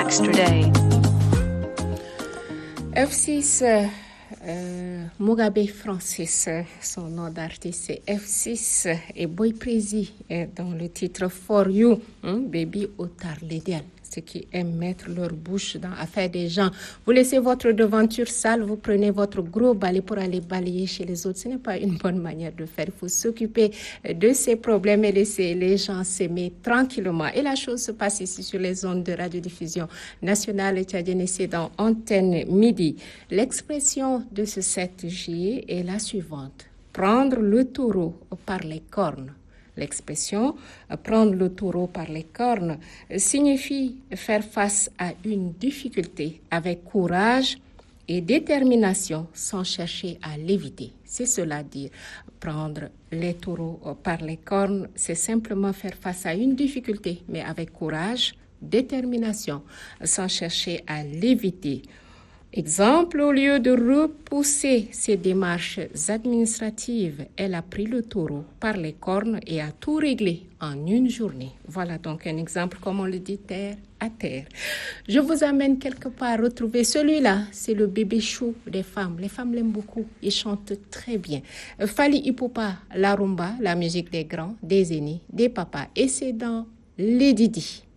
today. F6, Mugabe Francis, son nom d'artiste c'est F6 et Boy Prezi dans le titre For You, Baby Otarledian. Ceux qui aiment mettre leur bouche dans l'affaire des gens. Vous laissez votre devanture sale, vous prenez votre gros balai pour aller balayer chez les autres. Ce n'est pas une bonne manière de faire. Il faut s'occuper de ces problèmes et laisser les gens s'aimer tranquillement. Et la chose se passe ici sur les ondes de radiodiffusion nationale tchadienne. C'est dans Antenne Midi. L'expression de ce 7 juillet est la suivante. Prendre le taureau par les cornes. L'expression « prendre le taureau par les cornes » signifie faire face à une difficulté avec courage et détermination sans chercher à l'éviter. C'est cela dire. Prendre les taureaux par les cornes, c'est simplement faire face à une difficulté, mais avec courage, détermination, sans chercher à l'éviter. Exemple, au lieu de repousser ses démarches administratives, elle a pris le taureau par les cornes et a tout réglé en une journée. Voilà donc un exemple, comme on le dit, terre à terre. Je vous amène quelque part retrouver celui-là, c'est le bébé chou des femmes. Les femmes l'aiment beaucoup, ils chantent très bien. Fally Ipupa, la rumba, la musique des grands, des aînés, des papas. Et c'est dans Les Didi.